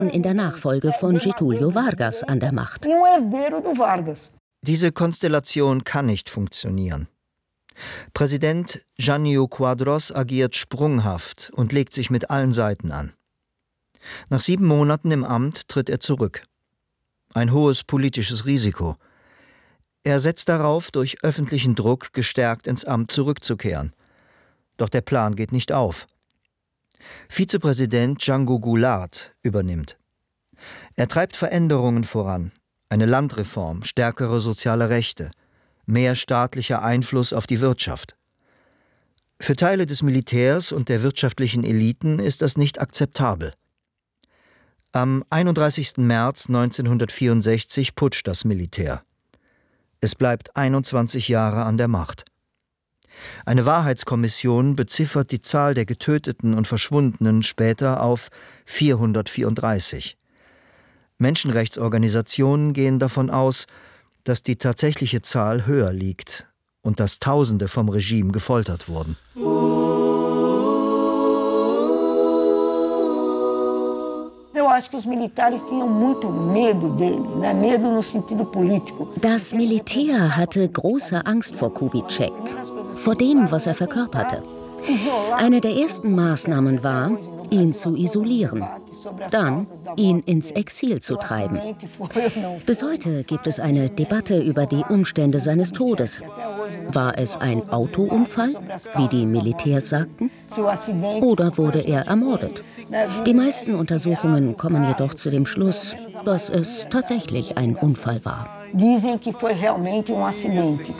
standen in der Nachfolge von Getúlio Vargas an der Macht. Diese Konstellation kann nicht funktionieren. Präsident Jânio Quadros agiert sprunghaft und legt sich mit allen Seiten an. Nach 7 Monaten im Amt tritt er zurück. Ein hohes politisches Risiko. Er setzt darauf, durch öffentlichen Druck gestärkt ins Amt zurückzukehren. Doch der Plan geht nicht auf. Vizepräsident Django Goulart übernimmt. Er treibt Veränderungen voran. Eine Landreform, stärkere soziale Rechte, mehr staatlicher Einfluss auf die Wirtschaft. Für Teile des Militärs und der wirtschaftlichen Eliten ist das nicht akzeptabel. Am 31. März 1964 putscht das Militär. Es bleibt 21 Jahre an der Macht. Eine Wahrheitskommission beziffert die Zahl der Getöteten und Verschwundenen später auf 434. Menschenrechtsorganisationen gehen davon aus, dass die tatsächliche Zahl höher liegt und dass Tausende vom Regime gefoltert wurden. Das Militär hatte große Angst vor Kubitschek, vor dem, was er verkörperte. Eine der ersten Maßnahmen war, ihn zu isolieren, dann ihn ins Exil zu treiben. Bis heute gibt es eine Debatte über die Umstände seines Todes. War es ein Autounfall, wie die Militärs sagten? Oder wurde er ermordet? Die meisten Untersuchungen kommen jedoch zu dem Schluss, dass es tatsächlich ein Unfall war. Dizem que foi realmente acidente.